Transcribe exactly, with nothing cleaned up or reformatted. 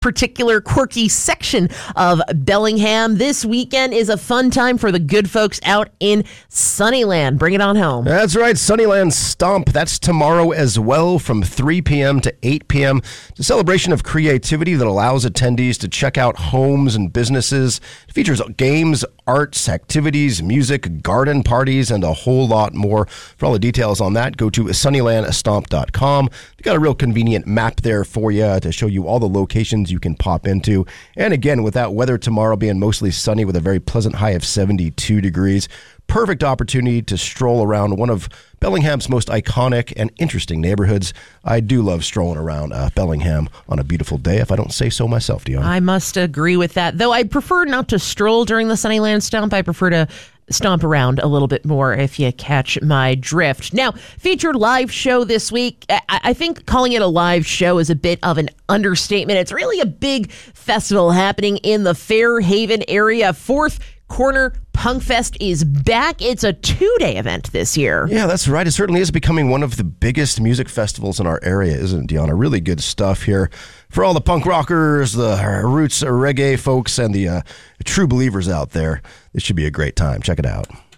particular quirky section of Bellingham. This weekend is a fun time for the good folks out in Sunnyland. Bring it on home. That's right, Sunnyland Stomp. That's tomorrow as well from three p.m. to eight p.m. It's a celebration of creativity that allows attendees to check out homes and businesses. It features games, arts, activities, music, garden parties, and a whole lot more. For all the details on that, go to sunnyland stomp dot com. We've got a real convenient map there for you to show you all the locations you can pop into. And again, with that weather tomorrow being mostly sunny with a very pleasant high of seventy-two degrees, perfect opportunity to stroll around one of Bellingham's most iconic and interesting neighborhoods. I do love strolling around uh, Bellingham on a beautiful day, if I don't say so myself, Deanna. I must agree with that. Though I prefer not to stroll during the Sunnyland Stomp. I prefer to stomp around a little bit more, if you catch my drift. Now, featured live show this week. I, I think calling it a live show is a bit of an understatement. It's really a big festival happening in the Fairhaven area. Fourth Corner Punk Fest is back. It's a two-day event this year. Yeah, that's right. It certainly is becoming one of the biggest music festivals in our area, isn't it, Deanna? Really good stuff here for all the punk rockers, the roots reggae folks, and the uh, true believers out there. This should be a great time. Check it out.